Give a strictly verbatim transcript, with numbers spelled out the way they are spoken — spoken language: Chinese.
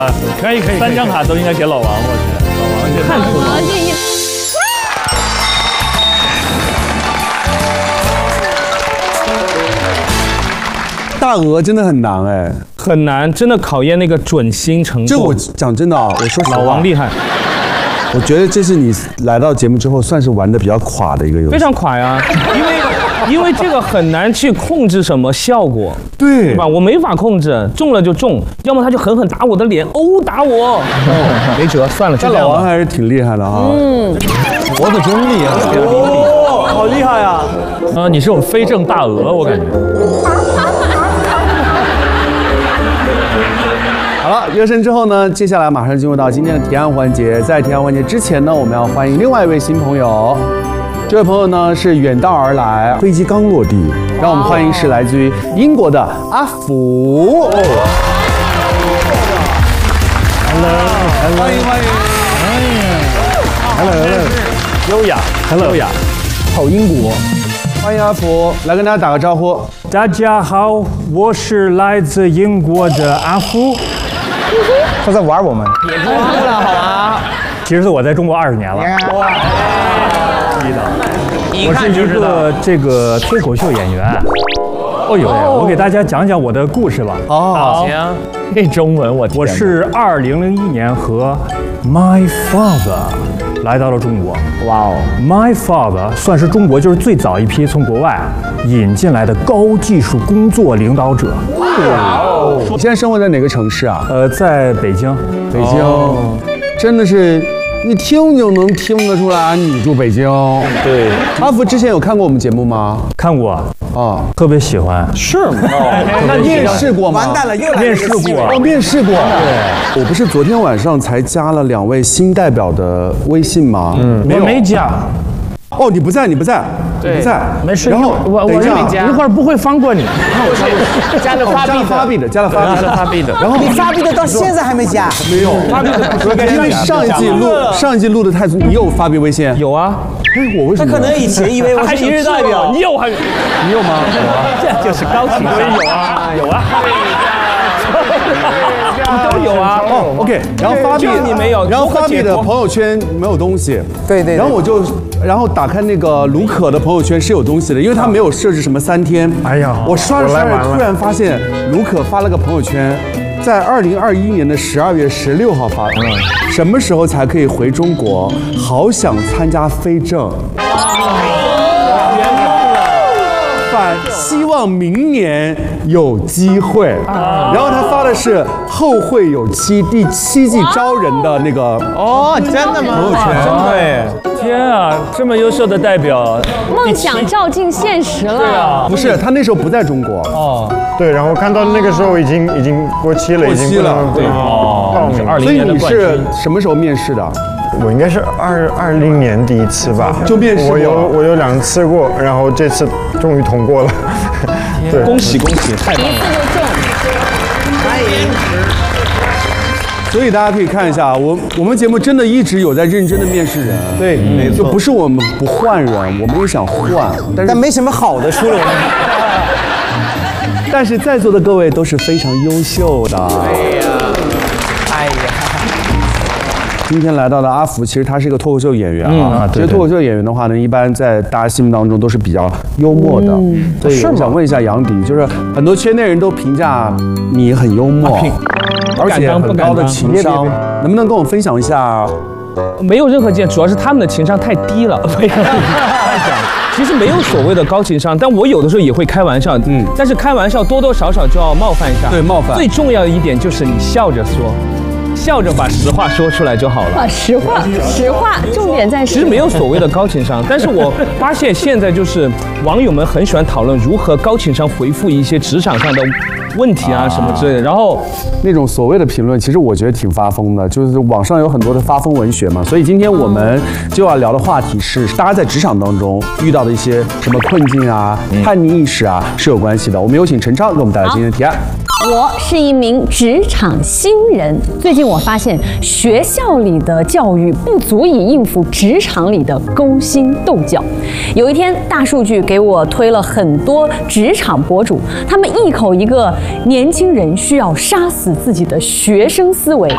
可以可以，三张卡都应该给老王，我觉得老王这看老王这一。 大鹅真的很难哎， 很难，真的考验那个准心程度。 这我讲真的啊，我说实话， 老王厉害。 我觉得这是你来到节目之后算是玩的比较垮的一个游戏。 非常垮呀，因为因为这个很难去控制什么效果， 对， 对吧？我没法控制，中了就中，要么他就狠狠打我的脸，殴打我，哦、没辙，算了，就这样吧。 老王还是挺厉害的哈， 嗯， 活得真厉害， 哦，好厉害啊！ 啊，你是种非正大鹅，我感觉。 好了，热身之后呢，接下来马上进入到今天的提案环节。在提案环节之前呢，我们要欢迎另外一位新朋友。这位朋友呢是远道而来，飞机刚落地，让我们欢迎是来自于英国的阿福。Hello， 欢迎欢迎。Hello Hello， 优雅 Hello 优雅， 好英国。欢迎阿福，来跟大家打个招呼。 大家好，我是来自英国的阿福。 他在玩我们， 别装了好吗？ 其实我在中国二十年了。 哇，知道， 我是一个这个脱口秀演员。哦呦，我给大家讲讲我的故事吧。 哦， 行，这中文我我是二零零一年和 My Father 来到了中国。哇哦 ，My Father 算是中国就是最早一批从国外引进来的高技术工作领导者。 哇哦！你现在生活在哪个城市啊？ 呃，在北京。 北京，哦、真的是。 你听就能听得出来，你住北京。 对， 阿福之前有看过我们节目吗？ 看过啊， 特别喜欢。 是吗？哦，那面试过吗？ 完蛋了，又来面试过。 哦，面试过。对，我不是昨天晚上才加了两位新代表的微信吗？ 嗯，没没加。 哦，你不在，你不在，你不在， 没事。 然后我我没加，一会儿不会放过你。 加了发币的，加了发币的，加了发币的。 然后你发币的到现在还没加？ 没有，发币的，因为上一季录上一季录的太，你有发币微信？ 有啊。 哎，我为什么？ 他可能以前以为我是一日代表， 你有还？ 你有吗？有啊， 这就是高情商。有啊，有啊。 都有啊。 哦 ，OK。然后发币你没有， 然后发币的朋友圈没有东西。 对对。 然后我就，然后打开那个卢可的朋友圈是有东西的，因为他没有设置什么三天。 哎呀， 我刷着刷着突然发现卢可发了个朋友圈，在二零二一年的十二月十六号发，什么时候才可以回中国？好想参加飞正。 反希望明年有机会，然后他发的是后会有期第七季招人的那个哦，真的吗？ 朋友圈， 真的耶！天啊，这么优秀的代表， 梦想照进现实了。 对啊， 不是他那时候不在中国哦， 对，然后看到那个时候已经已经过期了， 过期了， 对哦，是二零所以年的你是冠军。 什么时候面试的？ 我应该是二二零年第一次吧， 就面试过我有我有两次过，然后这次终于通过了。对， 恭喜恭喜，太棒了！ 一次就中，欢迎。 所以大家可以看一下，我我们节目真的一直有在认真的面试人， 对，没错， 就不是我们不换人，我们也想换，但是但没什么好的出了。 但是在座的各位都是非常优秀的。 哎呀，哎呀。 今天来到的阿福，其实他是一个脱口秀演员啊。其实脱口秀演员的话呢，一般在大家心目当中都是比较幽默的。所以我想问一下杨迪，就是很多圈内人都评价你很幽默，而且很高的情商，能不能跟我分享一下？ 没有任何见，主要是他们的情商太低了。没有，其实没有所谓的高情商，但我有的时候也会开玩笑。嗯，但是开玩笑多多少少就要冒犯一下。 对，冒犯。 最重要的一点就是你笑着说。 笑着把实话说出来就好了。 把实话，实话，重点在。 其实没有所谓的高情商，但是我发现现在就是网友们很喜欢讨论如何高情商回复一些职场上的问题啊什么之类的。然后那种所谓的评论，其实我觉得挺发疯的，就是网上有很多的发疯文学嘛。所以今天我们就要聊的话题是，大家在职场当中遇到的一些什么困境啊、叛逆意识啊是有关系的。我们有请陈超给我们带来今天的提案。 我是一名职场新人，最近我发现学校里的教育不足以应付职场里的勾心斗角。有一天，大数据给我推了很多职场博主，他们一口一个年轻人需要杀死自己的学生思维，